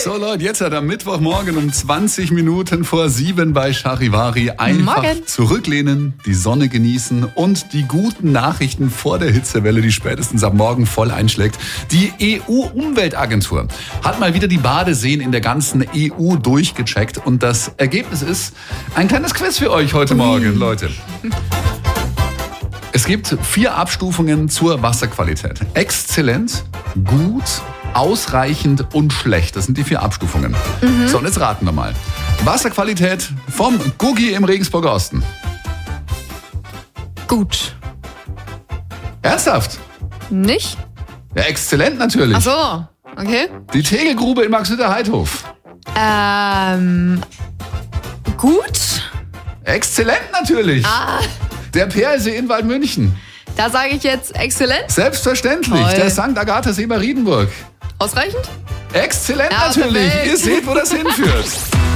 So Leute, jetzt am Mittwochmorgen um 20 Minuten vor 7 bei Charivari einfach zurücklehnen, die Sonne genießen und die guten Nachrichten vor der Hitzewelle, die spätestens ab morgen voll einschlägt. Die EU-Umweltagentur hat mal wieder die Badeseen in der ganzen EU durchgecheckt und das Ergebnis ist ein kleines Quiz für euch heute Morgen, Leute. Es gibt 4 Abstufungen zur Wasserqualität. Exzellent, gut, ausreichend und schlecht. Das sind die 4 Abstufungen. So, und jetzt raten wir mal. Wasserqualität vom Guggi im Regensburger Osten. Gut. Ernsthaft? Nicht? Ja, exzellent natürlich. Ach so, okay. Die Tegelgrube in Marxhütter-Heidhof. Gut. Exzellent natürlich. Der Perlsee in Waldmünchen. Da sage ich jetzt exzellent. Selbstverständlich. Toll. Der St. Agatha-See bei Riedenburg. Ausreichend? Exzellent Ja, natürlich. perfekt. Ihr seht, wo das hinführt.